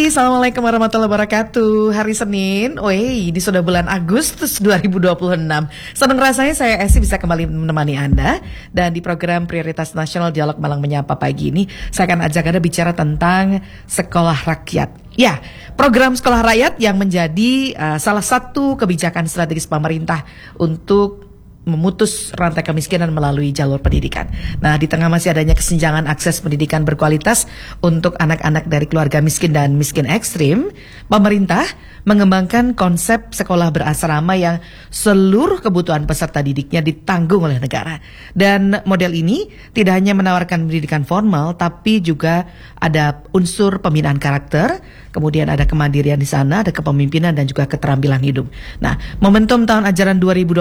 pagi, Assalamualaikum warahmatullahi wabarakatuh. Hari Senin, ini sudah bulan Agustus 2026. Senang rasanya saya Esi bisa kembali menemani Anda. Dan di program Prioritas Nasional Dialog Malang Menyapa pagi ini, saya akan ajak Anda bicara tentang sekolah rakyat. Ya, program sekolah rakyat yang menjadi salah satu kebijakan strategis pemerintah untuk memutus rantai kemiskinan melalui jalur pendidikan. Nah, di tengah masih adanya kesenjangan akses pendidikan berkualitas untuk anak-anak dari keluarga miskin dan miskin ekstrim, pemerintah mengembangkan konsep sekolah berasrama yang seluruh kebutuhan peserta didiknya ditanggung oleh negara. Dan model ini tidak hanya menawarkan pendidikan formal, tapi juga ada unsur pembinaan karakter, kemudian ada kemandirian di sana, ada kepemimpinan dan juga keterampilan hidup. Nah, momentum tahun ajaran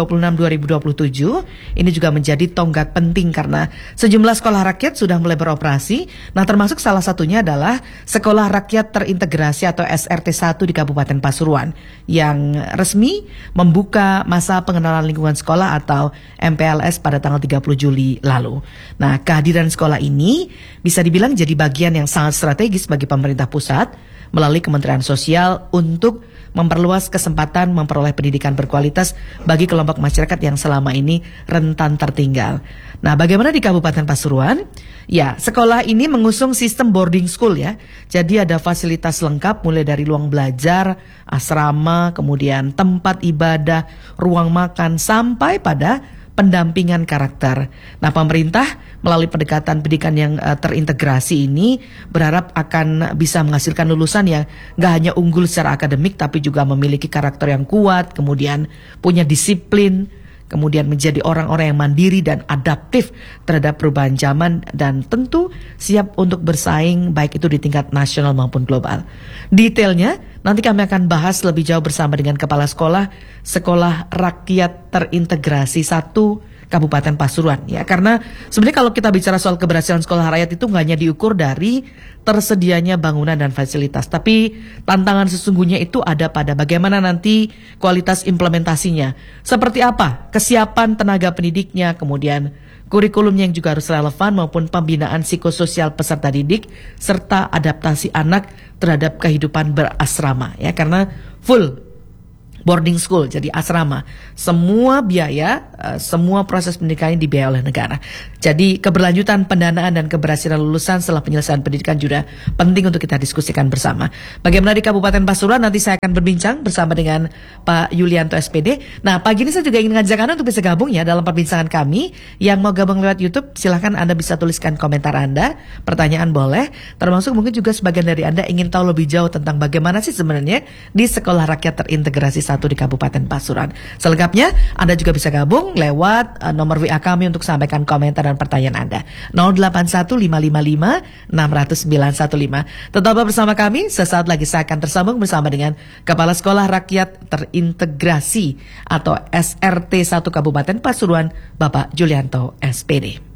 2026-2027 ini juga menjadi tonggak penting karena sejumlah sekolah rakyat sudah mulai beroperasi. Nah, termasuk salah satunya adalah Sekolah Rakyat Terintegrasi atau SRT 1 di Kabupaten Pasuruan yang resmi membuka masa pengenalan lingkungan sekolah atau MPLS pada tanggal 30 Juli lalu. Nah, kehadiran sekolah ini bisa dibilang jadi bagian yang sangat strategis bagi pemerintah pusat melalui Kementerian Sosial untuk memperluas kesempatan memperoleh pendidikan berkualitas bagi kelompok masyarakat yang selama ini rentan tertinggal. Nah, bagaimana di Kabupaten Pasuruan? Ya, sekolah ini mengusung sistem boarding school ya. Jadi ada fasilitas lengkap mulai dari ruang belajar, asrama, kemudian tempat ibadah, ruang makan, sampai pada pendampingan karakter. Nah, pemerintah melalui pendekatan pendidikan yang terintegrasi ini berharap akan bisa menghasilkan lulusan yang gak hanya unggul secara akademik tapi juga memiliki karakter yang kuat, kemudian punya disiplin, kemudian menjadi orang-orang yang mandiri dan adaptif terhadap perubahan zaman dan tentu siap untuk bersaing baik itu di tingkat nasional maupun global. Detailnya nanti kami akan bahas lebih jauh bersama dengan Kepala Sekolah Sekolah Rakyat Terintegrasi 1 Kabupaten Pasuruan ya, karena sebenarnya kalau kita bicara soal keberhasilan sekolah rakyat itu nggak hanya diukur dari tersedianya bangunan dan fasilitas, tapi tantangan sesungguhnya itu ada pada bagaimana nanti kualitas implementasinya, seperti apa kesiapan tenaga pendidiknya, kemudian kurikulumnya yang juga harus relevan maupun pembinaan psikososial peserta didik serta adaptasi anak terhadap kehidupan berasrama ya, karena full boarding school, jadi asrama. Semua biaya, semua proses pendidikan ini dibiayai oleh negara. Jadi keberlanjutan pendanaan dan keberhasilan lulusan setelah penyelesaian pendidikan juga penting untuk kita diskusikan bersama. Bagaimana di Kabupaten Pasuruan, nanti saya akan berbincang bersama dengan Pak Yulianto SPD. Nah, pagi ini saya juga ingin ngajak Anda untuk bisa gabung ya dalam perbincangan kami. Yang mau gabung lewat YouTube, silahkan Anda bisa tuliskan komentar Anda, pertanyaan boleh. Termasuk mungkin juga sebagian dari Anda ingin tahu lebih jauh tentang bagaimana sih sebenarnya di Sekolah Rakyat Terintegrasi 1 di Kabupaten Pasuruan. Selengkapnya Anda juga bisa gabung lewat nomor WA kami untuk sampaikan komentar dan pertanyaan Anda 0815556915. Tetaplah bersama kami, sesaat lagi saya akan tersambung bersama dengan Kepala Sekolah Rakyat Terintegrasi atau SRT 1 Kabupaten Pasuruan, Bapak Yulianto SPD.